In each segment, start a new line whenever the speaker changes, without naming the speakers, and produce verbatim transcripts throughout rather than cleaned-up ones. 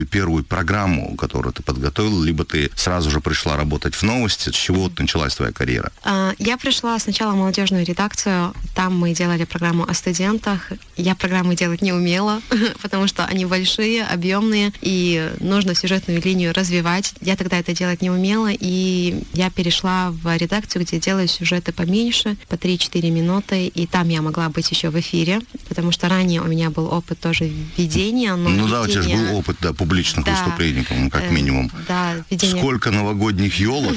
первую программу, которую ты подготовила, либо ты сразу же пришла работать в новости? С чего вот началась твоя карьера?
Я пришла сначала в молодежную редакцию. Там мы делали программу о студентах. Я программы делать не умела, потому что они большие, объемные, и нужно сюжетную линию развивать. Я тогда это делать не умела, и я перешла в редакцию, где делаю сюжеты поменьше, по три-четыре минуты, и там я могла быть еще в эфире, потому что ранее у меня был опыт тоже ведения. Но
ну
ведение...
да, у тебя же был опыт, да, публичных да, выступлений, как минимум.
Э, да, ведение...
Сколько новогодних елок?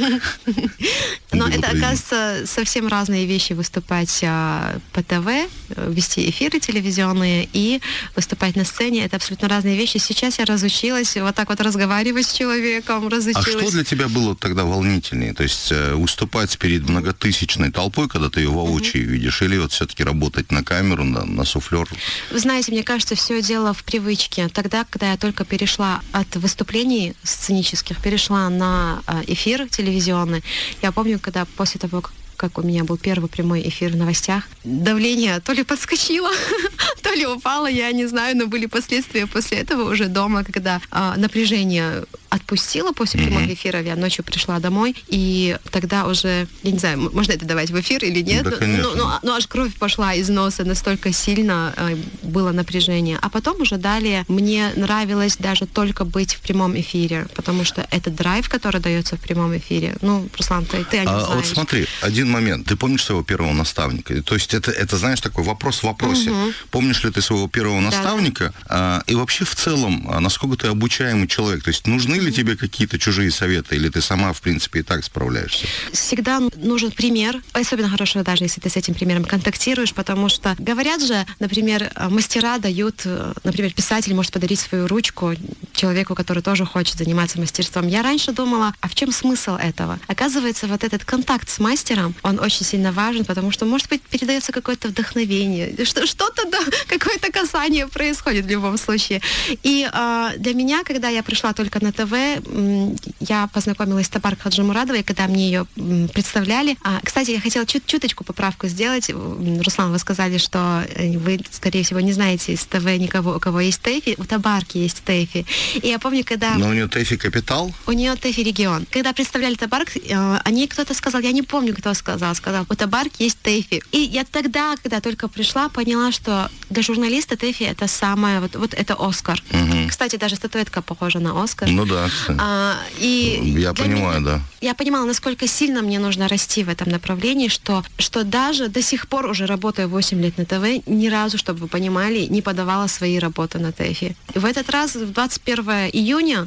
Но это, оказывается, совсем разные вещи: выступать по ТВ, вести эфиры телевизионные и выступать на сцене. Это абсолютно разные вещи. Сейчас я разучилась вот так вот разговаривать с человеком, разучилась.
А что для тебя было тогда волнительнее? То есть выступать перед многотысячной толпой, когда ты ее воочию mm-hmm. видишь, или вот все-таки работать на камеру, на, на суфлер?
Вы знаете, мне кажется, все дело в привычке. Тогда, когда я только перешла от выступлений сценических, перешла на эфир телевизионный, я помню, когда после того, как как у меня был первый прямой эфир в новостях, давление то ли подскочило, то ли упало, я не знаю, но были последствия после этого уже дома, когда а, напряжение отпустила после mm-hmm. прямого эфира, я ночью пришла домой, и тогда уже, я не знаю, можно это давать в эфир или нет,
да,
но, но, но аж кровь пошла из носа, настолько сильно э, было напряжение. А потом уже далее мне нравилось даже только быть в прямом эфире, потому что этот драйв, который дается в прямом эфире, ну, Руслан, ты, ты о нем
а,
знаешь.
Вот смотри, один момент. Ты помнишь своего первого наставника? То есть это, это знаешь, такой вопрос в вопросе. Угу. Помнишь ли ты своего первого наставника? Да, да. А, и вообще в целом, а насколько ты обучаемый человек? То есть нужны ли тебе какие-то чужие советы, или ты сама, в принципе, и так справляешься?
Всегда нужен пример. Особенно хорошо, даже если ты с этим примером контактируешь, потому что говорят же, например, мастера дают, например, писатель может подарить свою ручку человеку, который тоже хочет заниматься мастерством. Я раньше думала, а в чем смысл этого? Оказывается, вот этот контакт с мастером, он очень сильно важен, потому что, может быть, передается какое-то вдохновение, что, что-то, да, какое-то касание происходит в любом случае. И э, для меня, когда я пришла только на ТВ, м, я познакомилась с Табар Хаджимурадовой, когда мне ее м, представляли. А, кстати, я хотела чуть чуточку поправку сделать. Руслан, вы сказали, что вы, скорее всего, не знаете из ТВ никого, у кого есть ТЭФИ. У Табарки есть ТЭФИ. И я помню, когда...
Но у нее ТЭФИ Капитал?
У нее ТЭФИ Регион. Когда представляли Табарк, э, они кто-то сказал, я не помню, кто сказал, сказал, у Табарки есть ТЭФИ. И я тогда, когда только пришла, поняла, что для журналиста ТЭФИ это самое, вот, вот это Оскар. Угу. Кстати, даже статуэтка похожа на Оскар.
Ну да.
А, и
я понимаю,
меня,
да.
Я понимала, насколько сильно мне нужно расти в этом направлении, что, что даже до сих пор, уже работая восемь лет на ТВ, ни разу, чтобы вы понимали, не подавала свои работы на ТЭФИ. И в этот раз, двадцать первого июня,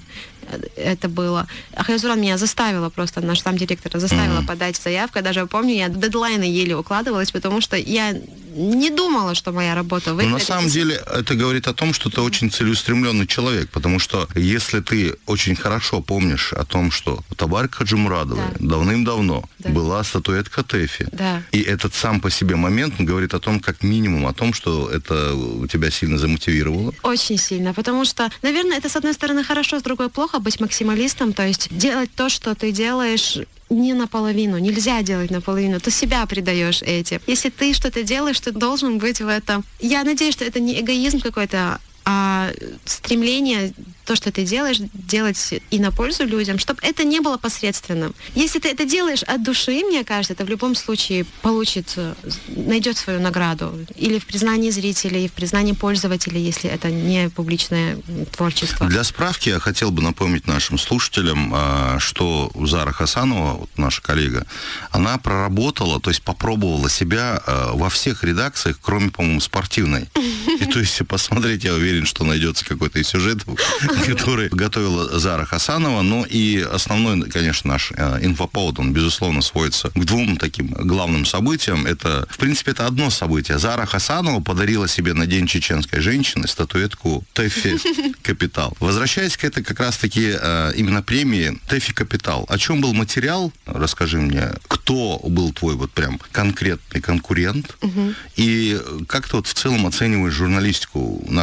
это было. Ахайзуран меня заставила, просто наш сам директор заставила mm-hmm. подать заявку. Я даже помню, я дедлайны еле укладывалась, потому что я не думала, что моя работа выиграет.
Но на самом деле это говорит о том, что ты очень целеустремленный человек, потому что если ты очень хорошо помнишь о том, что у Табарки Хаджимурадовой да. давным-давно да. была статуэтка ТЭФИ,
да.
и этот сам по себе момент говорит о том, как минимум, о том, что это тебя сильно замотивировало.
Очень сильно, потому что, наверное, это с одной стороны хорошо, с другой плохо быть максималистом, то есть делать то, что ты делаешь, не наполовину. Нельзя делать наполовину. Ты себя предаешь этим. Если ты что-то делаешь, ты должен быть в этом. Я надеюсь, что это не эгоизм какой-то, а стремление, то, что ты делаешь, делать и на пользу людям, чтобы это не было посредственным. Если ты это делаешь от души, мне кажется, это в любом случае получит, найдет свою награду. Или в признании зрителей, и в признании пользователей, если это не публичное творчество.
Для справки я хотел бы напомнить нашим слушателям, что Зара Хасанова, вот наша коллега, она проработала, то есть попробовала себя во всех редакциях, кроме, по-моему, спортивной. И то есть посмотреть, я уверен, что найдется какой-то из сюжетов, который готовила Зара Хасанова. Но и основной, конечно, наш инфоповод, он, безусловно, сводится к двум таким главным событиям. Это, в принципе, это одно событие. Зара Хасанова подарила себе на День чеченской женщины статуэтку ТЭФИ Капитал. Возвращаясь к этой как раз-таки именно премии ТЭФИ Капитал, о чем был материал? Расскажи мне, кто был твой вот прям конкретный конкурент? Угу. И как ты вот в целом оцениваешь журналистику нашу региональную?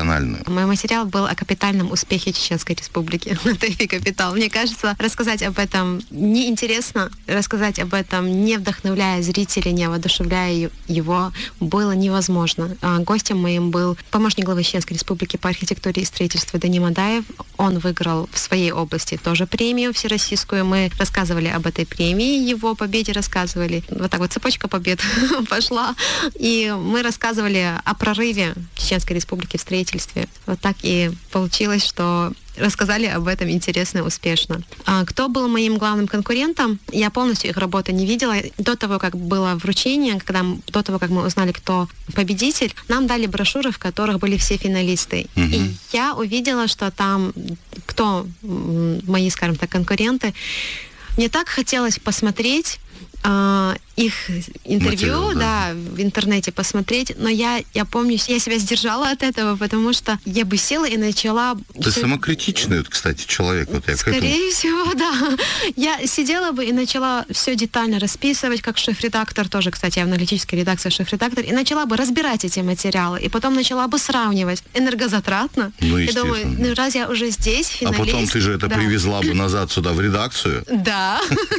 региональную?
Мой материал был о капитальном успехе Чеченской Республики на ТВ «Капитал». Мне кажется, рассказать об этом неинтересно, рассказать об этом, не вдохновляя зрителя, не воодушевляя его, было невозможно. Гостем моим был помощник главы Чеченской Республики по архитектуре и строительству Дани Мадаев. Он выиграл в своей области тоже премию всероссийскую. Мы рассказывали об этой премии, его победе рассказывали. Вот так вот цепочка побед пошла. И мы рассказывали о прорыве Чеченской Республики в строительстве. Вот так и получилось, что рассказали об этом интересно и успешно. А кто был моим главным конкурентом? Я полностью их работы не видела. До того, как было вручение, когда, до того, как мы узнали, кто победитель, нам дали брошюры, в которых были все финалисты. Mm-hmm. И я увидела, что там, кто мои, скажем так, конкуренты. Мне так хотелось посмотреть Uh, их интервью, Материал, да. да, в интернете посмотреть, но я, я помню, я себя сдержала от этого, потому что я бы села и начала...
Ты все... самокритичный, кстати, человек. Вот я
Скорее всего, да. Я сидела бы и начала все детально расписывать, как шеф-редактор, тоже, кстати, я в аналитической редакции шеф-редактор, и начала бы разбирать эти материалы, и потом начала бы сравнивать. Энергозатратно.
Ну,
я думаю, ну раз я уже здесь, финалист...
А потом ты же это да. привезла бы назад сюда в редакцию.
Да.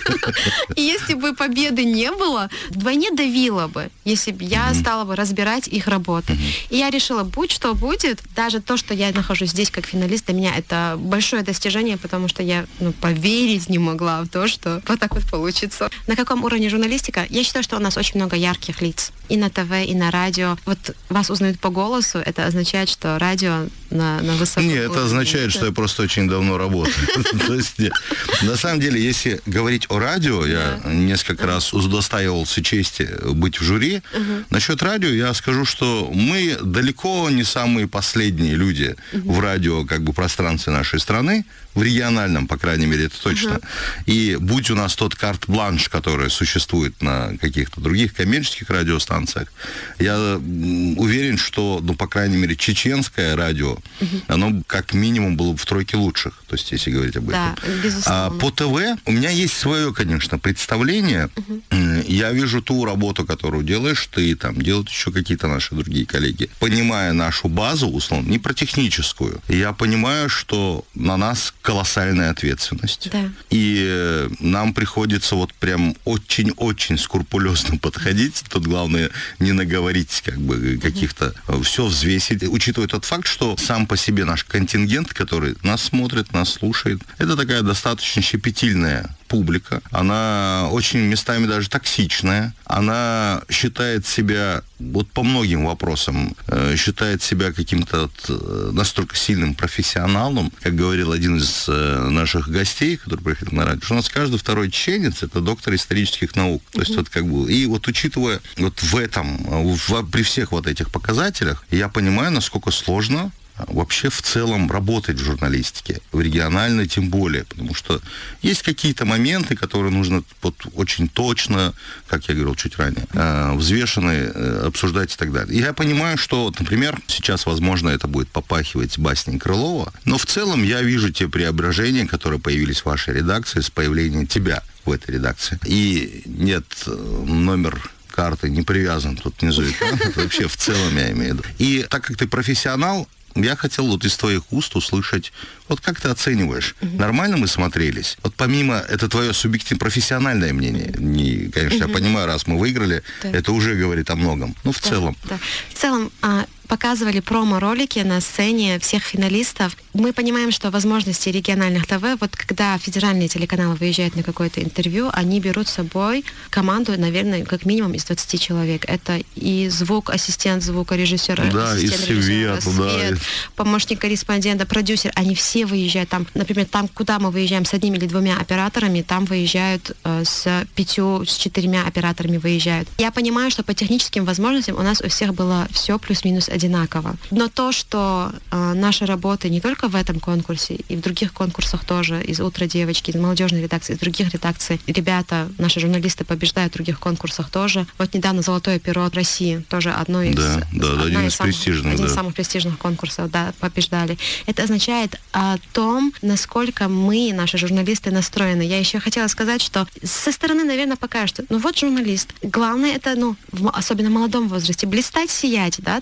И если бы победы не было, вдвойне давило бы, если бы я mm-hmm. стала бы разбирать их работы. Mm-hmm. И я решила, будь что будет, даже то, что я нахожусь здесь как финалист, для меня это большое достижение, потому что я ну, поверить не могла в то, что вот так вот получится. На каком уровне журналистика? Я считаю, что у нас очень много ярких лиц. И на ТВ, и на радио. Вот вас узнают по голосу, это означает, что радио на, на высоком
Нет, это означает, что я просто очень давно работаю. То есть, на самом деле, если говорить о радио, я несколько раз удостаивался чести быть в жюри. Насчет радио я скажу, что мы далеко не самые последние люди в радио, как бы, пространстве нашей страны, в региональном, по крайней мере, это точно. И будь у нас тот карт-бланш, который существует на каких-то других коммерческих радиостанциях, я уверен, что, ну, по крайней мере, чеченское радио, uh-huh. оно как минимум было бы в тройке лучших, то есть, если говорить об этом.
Да, безусловно.
А по ТВ у меня есть свое, конечно, представление. Uh-huh. Я вижу ту работу, которую делаешь ты, там, делают еще какие-то наши другие коллеги. Понимая нашу базу, условно, не про техническую, я понимаю, что на нас колоссальная ответственность.
Да.
И нам приходится вот прям очень-очень скрупулезно подходить. Тут главное не наговорить как бы каких-то... Uh-huh. Все взвесить. Учитывая тот факт, что сам по себе наш контингент, который нас смотрит, нас слушает, это такая достаточно щепетильная публика. Она очень местами даже токсичная. Она считает себя, вот по многим вопросам, э, считает себя каким-то э, настолько сильным профессионалом, как говорил один из э, наших гостей, который приходил на радио, что у нас каждый второй чеченец — это доктор исторических наук. То есть mm-hmm. вот как бы... И вот учитывая вот в этом, в, при всех вот этих показателях, я понимаю, насколько сложно вообще в целом работать в журналистике, в региональной тем более, потому что есть какие-то моменты, которые нужно вот очень точно, как я говорил чуть ранее, э, взвешенно э, обсуждать и так далее. И я понимаю, что, например, сейчас, возможно, это будет попахивать басней Крылова, но в целом я вижу те преображения, которые появились в вашей редакции с появлением тебя в этой редакции. И нет, номер карты не привязан тут внизу экрана, вообще в целом я имею в виду. И так как ты профессионал, я хотел вот из твоих уст услышать, вот как ты оцениваешь, uh-huh. нормально мы смотрелись? Вот помимо, это твое субъективное, профессиональное мнение, не, конечно, uh-huh. я понимаю, раз мы выиграли, да. это уже говорит о многом, ну в да, целом.
Да. В целом, а, показывали промо-ролики на сцене всех финалистов. Мы понимаем, что возможности региональных ТВ, вот когда федеральные телеканалы выезжают на какое-то интервью, они берут с собой команду, наверное, как минимум из двадцати человек. Это и звук, ассистент звука, режиссер,
да,
ассистент
и
режиссера,
свет,
свет,
да.
помощник корреспондента, продюсер. Они все выезжают там. Например, там, куда мы выезжаем с одним или двумя операторами, там выезжают э, с пятью, с четырьмя операторами выезжают. Я понимаю, что по техническим возможностям у нас у всех было все плюс-минус одинаково. Но то, что э, наши работы не только в этом конкурсе, и в других конкурсах тоже, из «Утра девочки», из молодежной редакции, из других редакций, ребята, наши журналисты побеждают в других конкурсах тоже. Вот недавно «Золотое перо» от России, тоже одно из,
да, да, один из,
самых,
престижных,
один
да.
из самых престижных конкурсов, да, побеждали. Это означает о том, насколько мы, наши журналисты, настроены. Я еще хотела сказать, что со стороны, наверное, покажется, ну вот журналист. Главное это, ну, в, особенно в молодом возрасте, блистать, сиять, да, ты,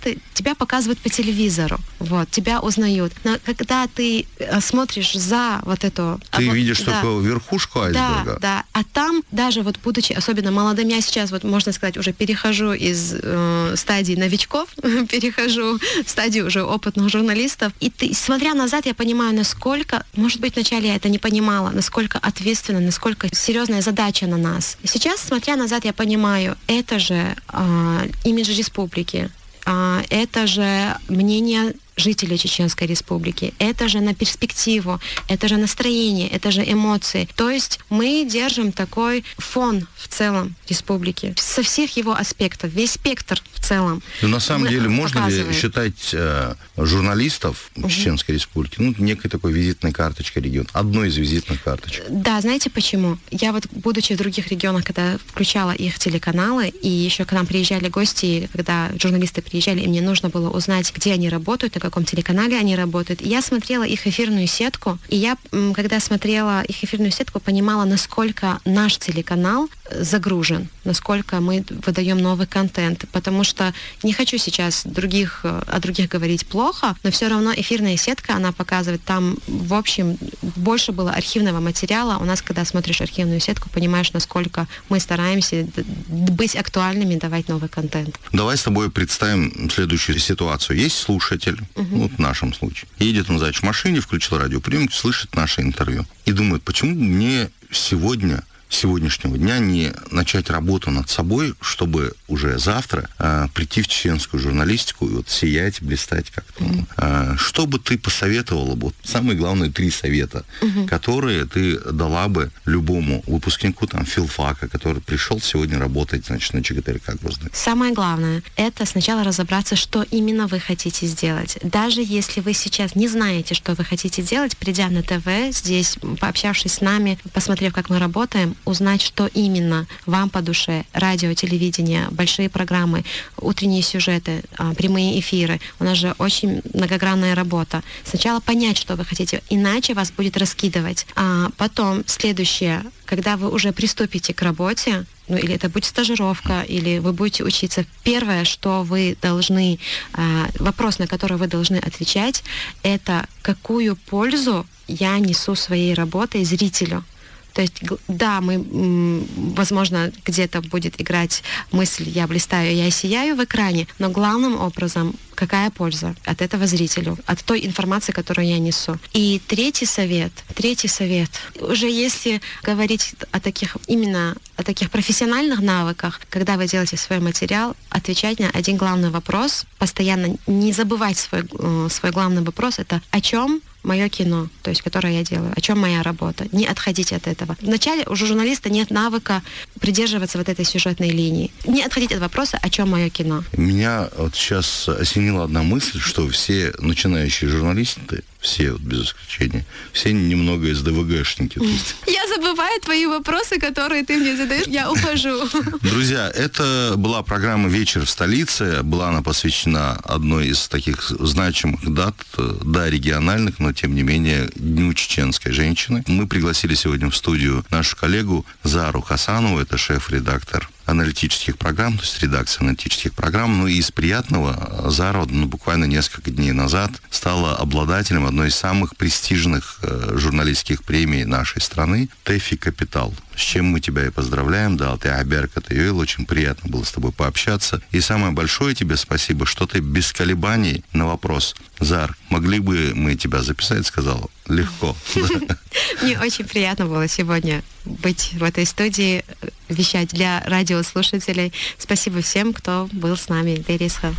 тебя показывают по телевизору, вот, тебя узнают. Но когда ты смотришь за вот эту...
Ты
а,
видишь
да,
только верхушку айсберга.
Да, да. А там, даже вот будучи особенно молодым, я сейчас, вот можно сказать, уже перехожу из э, стадии новичков, перехожу в стадию уже опытных журналистов. И ты, смотря назад, я понимаю, насколько, может быть, вначале я это не понимала, насколько ответственно, насколько серьезная задача на нас. Сейчас, смотря назад, я понимаю, это же э, имидж республики, э, это же мнение жителей Чеченской Республики. Это же на перспективу, это же настроение, это же эмоции. То есть мы держим такой фон в целом республики, со всех его аспектов, весь спектр в целом.
Ну, на самом деле, можно
показываем.
ли считать э, журналистов угу. Чеченской Республики, ну, некой такой визитной карточкой региона, одной из визитных карточек?
Да, знаете почему? Я вот, будучи в других регионах, когда включала их телеканалы, и еще к нам приезжали гости, когда журналисты приезжали, и мне нужно было узнать, где они работают, на каком телеканале они работают. И я смотрела их эфирную сетку, и я, когда смотрела их эфирную сетку, понимала, насколько наш телеканал загружен, насколько мы выдаем новый контент, потому что не хочу сейчас других, о других говорить плохо, но все равно эфирная сетка, она показывает, там, в общем, больше было архивного материала. У нас, когда смотришь архивную сетку, понимаешь, насколько мы стараемся быть актуальными, давать новый контент.
Давай с тобой представим следующую ситуацию. Есть слушатель, угу. ну, вот в нашем случае, едет он, значит, в машине, включил радиоприемник, слышит наше интервью и думает, почему мне сегодня сегодняшнего дня не начать работу над собой, чтобы уже завтра э, прийти в чеченскую журналистику и вот сиять, блистать как-то. Mm-hmm. Э, что бы ты посоветовала, вот самые главные три совета, mm-hmm. которые ты дала бы любому выпускнику там филфака, который пришел сегодня работать, значит, на ЧГТРК Грозный?
Самое главное, это сначала разобраться, что именно вы хотите сделать. Даже если вы сейчас не знаете, что вы хотите делать, придя на ТВ, здесь, пообщавшись с нами, посмотрев, как мы работаем, узнать, что именно вам по душе. Радио, телевидение, большие программы, утренние сюжеты, прямые эфиры. У нас же очень многогранная работа. Сначала понять, что вы хотите, иначе вас будет раскидывать. А потом, следующее, когда вы уже приступите к работе, ну, или это будет стажировка, или вы будете учиться, первое, что вы должны, вопрос, на который вы должны отвечать, это какую пользу я несу своей работой зрителю. То есть, да, мы, возможно, где-то будет играть мысль «я блистаю, я сияю» в экране, но главным образом, какая польза от этого зрителю, от той информации, которую я несу. И третий совет, третий совет, уже если говорить о таких, именно о таких профессиональных навыках, когда вы делаете свой материал, отвечать на один главный вопрос, постоянно не забывать свой, свой главный вопрос, это о чем мое кино, то есть, которое я делаю, о чем моя работа. Не отходить от этого. Вначале у журналиста нет навыка придерживаться вот этой сюжетной линии. Не отходить от вопроса, о чем мое кино.
Меня вот сейчас осенила одна мысль, что все начинающие журналисты, все, вот без исключения, все немного из ДВГшники.
Я забываю твои вопросы, которые ты мне задаешь, я ухожу.
Друзья, это была программа «Вечер в столице». Была она посвящена одной из таких значимых дат, да, региональных, но тем не менее Дню чеченской женщины. Мы пригласили сегодня в студию нашу коллегу Зару Хасанову, это шеф-редактор аналитических программ, то есть редакция аналитических программ. Ну и из приятного, Зара, ну, буквально несколько дней назад стала обладателем одной из самых престижных э, журналистских премий нашей страны ТЭФИ «Капитал». С чем мы тебя и поздравляем, да, ты Аберка, ты Юэл, очень приятно было с тобой пообщаться. И самое большое тебе спасибо, что ты без колебаний на вопрос: Зар, могли бы мы тебя записать, сказала? Легко.
Мне очень приятно было сегодня быть в этой студии, вещать для радиослушателей. Спасибо всем, кто был с нами. Дерисха.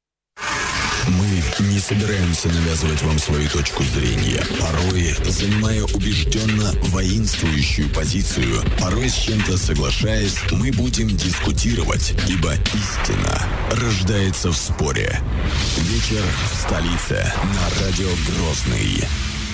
Мы не собираемся навязывать вам свою точку зрения, порой занимая убежденно воинствующую позицию, порой с чем-то соглашаясь, мы будем дискутировать, ибо истина рождается в споре. Вечер в столице на радио Грозный.